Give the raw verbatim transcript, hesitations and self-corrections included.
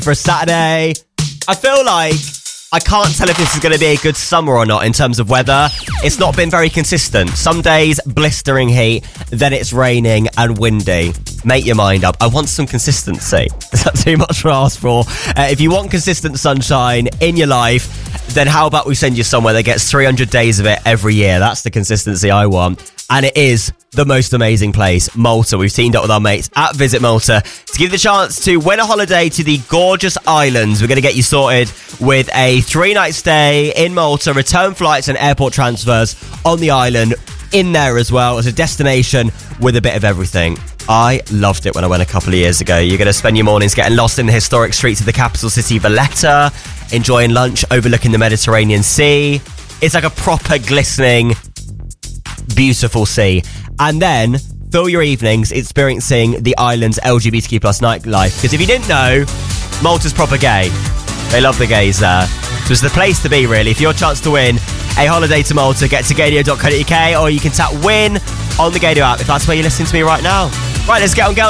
for a Saturday. I feel like I can't tell if this is going to be a good summer or not in terms of weather. It's not been very consistent. Some days, blistering heat, then it's raining and windy. Make your mind up. I want some consistency. Is that too much to ask for? Uh, if you want consistent sunshine in your life, then how about we send you somewhere that gets three hundred days of it every year? That's the consistency I want. And it is the most amazing place, Malta. We've teamed up with our mates at Visit Malta to give you the chance to win a holiday to the gorgeous islands. We're going to get you sorted with a three-night stay in Malta, return flights and airport transfers on the island in there as well as a destination with a bit of everything. I loved it when I went a couple of years ago. You're going to spend your mornings getting lost in the historic streets of the capital city, Valletta, enjoying lunch overlooking the Mediterranean Sea. It's like a proper glistening, beautiful sea. And then fill your evenings experiencing the island's L G B T Q plus nightlife. Because if you didn't know, Malta's proper gay. They love the gays there. So it's the place to be, really. For your chance to win a holiday to Malta, get to gadio dot co dot uk, or you can tap win on the Gadio app if that's where you're listening to me right now. Right, let's get on, girls.